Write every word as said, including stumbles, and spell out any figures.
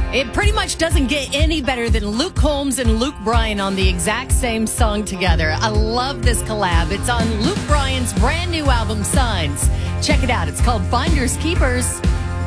It pretty much doesn't get any better than Luke Combs and Luke Bryan on the exact same song together. I love this collab. It's on Luke Bryan's brand new album, Signs. Check it out. It's called Finders Keepers.